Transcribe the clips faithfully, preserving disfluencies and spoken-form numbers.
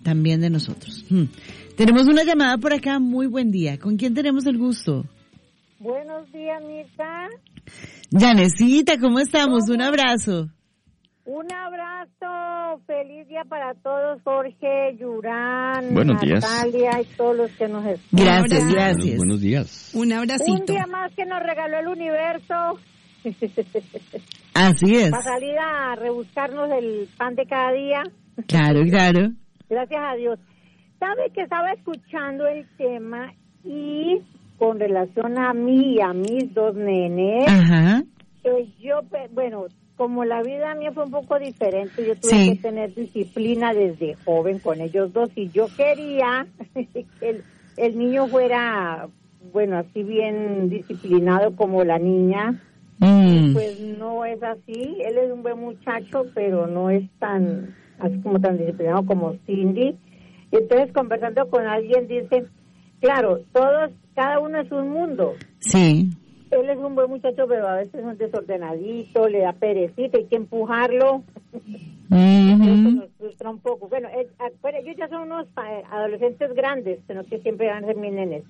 también de nosotros. Hmm. Tenemos una llamada por acá, muy buen día. ¿Con quién tenemos el gusto? Buenos días, Mirta. Yanecita, ¿cómo estamos? ¿Cómo? Un abrazo. Un abrazo, feliz día para todos, Jorge, Yurán, Buenos días. Natalia y todos los que nos escuchan. Gracias, gracias. Buenos, buenos días. Un abracito. Un día más que nos regaló el universo. Así es. Para salir a rebuscarnos el pan de cada día. Claro, claro. Gracias a Dios. Sabe que estaba escuchando el tema y con relación a mí y a mis dos nenes, Ajá. eh, yo, pe- bueno, como la vida mía fue un poco diferente, yo tuve Sí. que tener disciplina desde joven con ellos dos y yo quería que el, el niño fuera, bueno, así bien disciplinado como la niña. Mm. Pues no es así, él es un buen muchacho, pero no es tan, así como tan disciplinado como Cindy. Y entonces conversando con alguien dice, claro, todos, cada uno es un mundo. Sí. Él es un buen muchacho, pero a veces es un desordenadito, le da perecita, hay que empujarlo. Mhm. Eso nos frustra un poco. Bueno, él, acuérdate, ellos ya son unos eh, adolescentes grandes, pero que siempre van a ser mis nenes.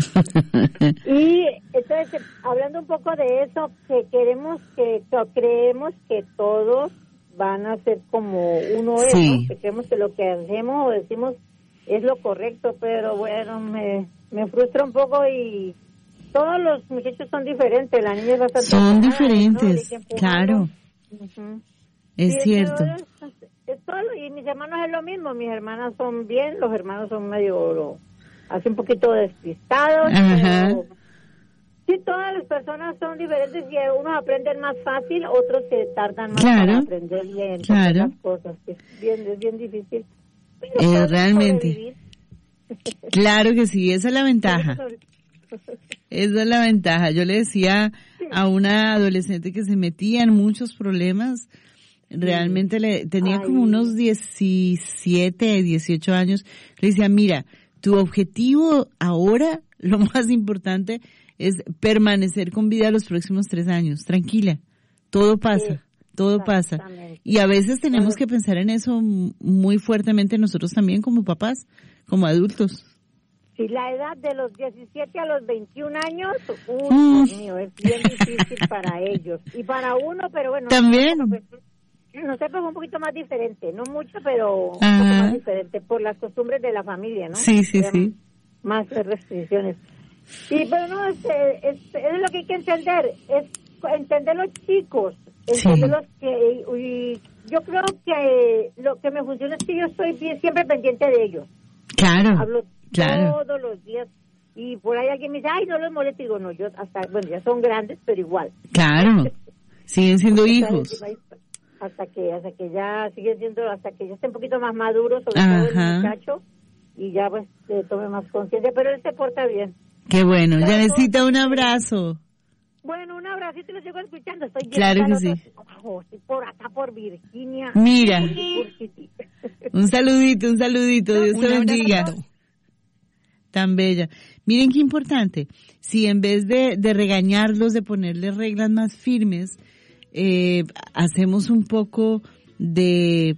Y entonces, hablando un poco de eso, que queremos que, que creemos que todos van a ser como uno es, Sí. ¿no? Que creemos que lo que hacemos o decimos es lo correcto, pero bueno, me, me frustra un poco y todos los muchachos son diferentes, la niña es bastante... Son pesada, ¿no? diferentes, Hay que empujarlo. claro. Ujú. Es Sí, cierto. eso es, es todo, y mis hermanos es lo mismo, mis hermanas son bien, los hermanos son medio, así un poquito despistados, Ajá. pero sí, todas las personas son diferentes y unos aprenden más fácil, otros se tardan más Claro. para aprender bien Claro. las cosas, que es bien, es bien difícil. Pero Eh, podemos realmente. sobrevivir. Claro que sí, esa es la ventaja. Esa es la ventaja. Yo le decía a una adolescente que se metía en muchos problemas, realmente le tenía Ay. como unos diecisiete, dieciocho años, le decía, mira, tu objetivo ahora, lo más importante, es permanecer con vida los próximos tres años. Tranquila, todo pasa, Sí, todo pasa. exactamente. Y a veces tenemos Claro. que pensar en eso muy fuertemente nosotros también como papás, como adultos. Sí, la edad de los diecisiete a los veintiún años, uy, Mm. Dios mío, es bien difícil para ellos. Y para uno, pero bueno. También. Nosotros es un poquito más diferente, no mucho, pero un Ajá. poco más diferente por las costumbres de la familia, ¿no? Sí, sí, Tenemos sí. Más restricciones. Sí, pero no, es, es, es lo que hay que entender, es entender los chicos, entender Sí. los que, y yo creo que lo que me funciona es que yo estoy bien- siempre pendiente de ellos. Claro, Hablo claro. todos los días y por ahí alguien me dice, ay, no los molestes, digo, no, yo hasta, bueno, ya son grandes, pero igual. Claro, siguen siendo hijos. Hasta que, hasta que ya siguen siendo, hasta que ya esté un poquito más maduro, sobre todo Ajá. el muchacho, y ya pues eh, tome más conciencia, pero él se porta bien. Qué bueno, Claro. ya necesita un abrazo. Bueno, un abracito y lo sigo escuchando. Estoy Claro llegando que al sí. otro- abajo, estoy por acá, por Virginia. Mira. Por City. Un saludito, un saludito, Dios Un te bendiga. abrazo. Tan bella. Miren qué importante, si en vez de, de regañarlos, de ponerles reglas más firmes, eh, hacemos un poco de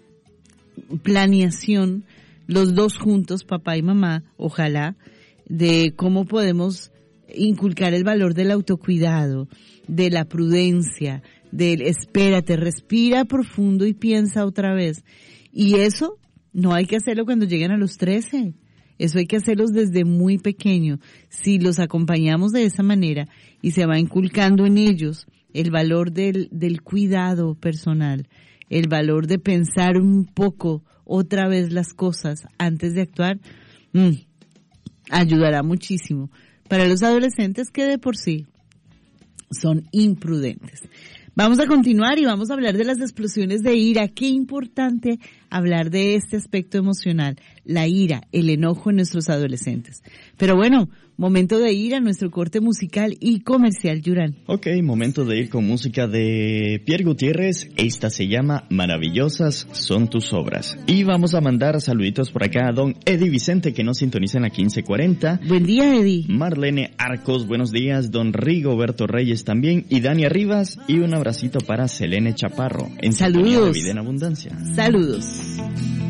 planeación, los dos juntos, papá y mamá, ojalá, de cómo podemos inculcar el valor del autocuidado, de la prudencia, del espérate, respira profundo y piensa otra vez. Y eso no hay que hacerlo cuando lleguen a los trece. Eso hay que hacerlos desde muy pequeño. Si los acompañamos de esa manera y se va inculcando en ellos el valor del, del cuidado personal, el valor de pensar un poco otra vez las cosas antes de actuar, mmm, ayudará muchísimo para los adolescentes que de por sí son imprudentes. Vamos a continuar y vamos a hablar de las explosiones de ira. Qué importante hablar de este aspecto emocional, la ira, el enojo en nuestros adolescentes. Pero bueno, momento de ir a nuestro corte musical y comercial, Yurán. Ok, momento de ir con música de Pierre Gutiérrez. Esta se llama Maravillosas son tus obras. Y vamos a mandar saluditos por acá a don Eddie Vicente, que nos sintoniza en la quince cuarenta. Buen día, Eddie. Marlene Arcos, buenos días. Don Rigoberto Reyes también. Y Dania Rivas. Y un abracito para Selene Chaparro. En Saludos. sintonía de Vida en Abundancia. Saludos.